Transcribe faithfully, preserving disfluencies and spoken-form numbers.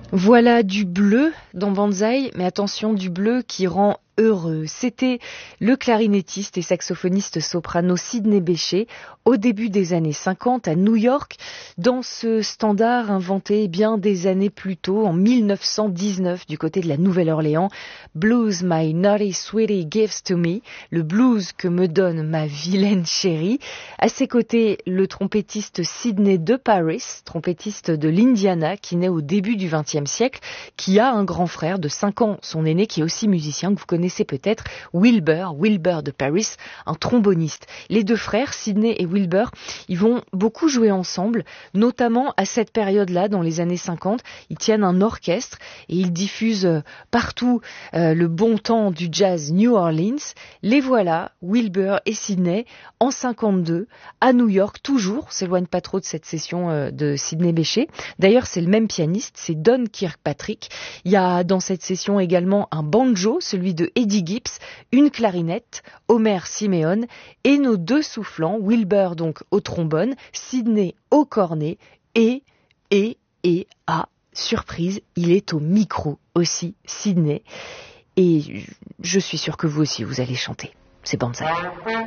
Voilà du bleu dans Banzai, mais attention, du bleu qui rend heureux. C'était le clarinettiste et saxophoniste soprano Sidney Bechet au début des années cinquante à New York, dans ce standard inventé bien des années plus tôt, en mille neuf cent dix-neuf, du côté de la Nouvelle-Orléans. Blues my naughty sweetie gives to me, le blues que me donne ma vilaine chérie. À ses côtés, le trompettiste Sidney de Paris, trompettiste de l'Indiana, qui naît au début du vingtième siècle, qui a un grand frère de cinq ans, son aîné, qui est aussi musicien, que vous connaissez peut-être, Wilbur, Wilbur de Paris, un tromboniste. Les deux frères, Sidney et Wilbur, ils vont beaucoup jouer ensemble, notamment à cette période-là, dans les années cinquante. Ils tiennent un orchestre et ils diffusent partout euh, le bon temps du jazz New Orleans. Les voilà, Wilbur et Sidney, en cinquante-deux, à New York, toujours, on s'éloigne pas trop de cette session euh, de Sidney Bechet. D'ailleurs, c'est le même pianiste, c'est Don Kirkpatrick. Il y a dans cette session également un banjo, celui de Eddie Gibbs, une clarinette, Homer Simeon, et nos deux soufflants, Wilbur donc au trombone, Sidney au cornet, et, et, et, ah, surprise, il est au micro aussi, Sidney, et je suis sûre que vous aussi vous allez chanter. C'est Banzai.